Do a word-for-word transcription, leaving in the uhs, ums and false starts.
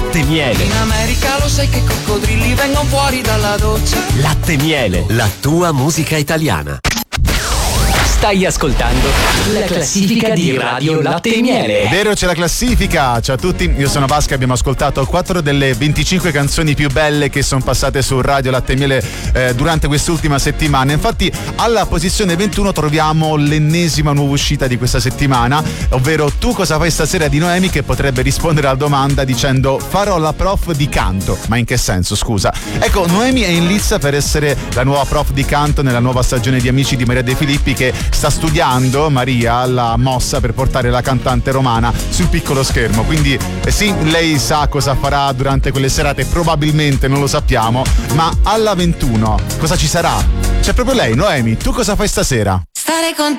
Latte Miele. In America lo sai che i coccodrilli vengono fuori dalla doccia. Latte Miele, la tua musica italiana. Stai ascoltando la classifica di Radio Latte e Miele. Vero, c'è la classifica. Ciao a tutti, io sono Vasco e abbiamo ascoltato quattro delle venticinque canzoni più belle che sono passate su Radio Latte e Miele eh, durante quest'ultima settimana. Infatti alla posizione ventuno troviamo l'ennesima nuova uscita di questa settimana, ovvero Tu cosa fai stasera di Noemi, che potrebbe rispondere alla domanda dicendo farò la prof di canto. Ma in che senso, scusa? Ecco, Noemi è in lizza per essere la nuova prof di canto nella nuova stagione di Amici di Maria De Filippi, che sta studiando, Maria, la mossa per portare la cantante romana sul piccolo schermo. Quindi eh sì, lei sa cosa farà durante quelle serate, probabilmente non lo sappiamo, ma alla ventuno cosa ci sarà? C'è proprio lei, Noemi. Tu cosa fai stasera? Stare con